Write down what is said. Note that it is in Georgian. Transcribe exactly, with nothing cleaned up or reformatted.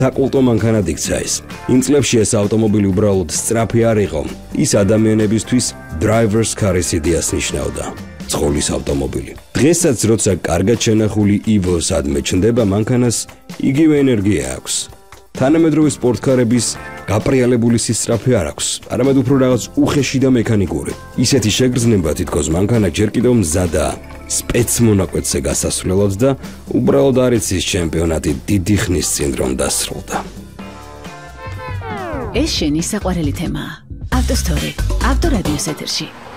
საკულტო მანქანად იქცა ეს. იმ წლებში ეს ავტომობილი უბრალოდ სწრაფი არ იყო. ის ადამიანებისთვის driver's car-ის იდეას ნიშნავდა. ცხოვლის ავტომობილი. დღესაც როცა კარგად შენახული Evo სადმე ჩნდება, მანქანას იგივე ენერგია აქვს. თანამედროვე სპორტკარების გაპრიალებული სისწრაფე არ აქვს, არამედ უფრო რაღაც უხეში და მექანიკური. ისეთი შეგრძნება თითქოს მანქანა ჯერ კიდევ მზადაა სპეცმონაკვეთზე გასასვლელად და უბრალოდ არ იცის ჩემპიონატი დიდი ხნის წინ რომ დასრულდა. ეს შენი საყვარელი თემაა. ავტოსტორი, ავტორადიოს ეთერში.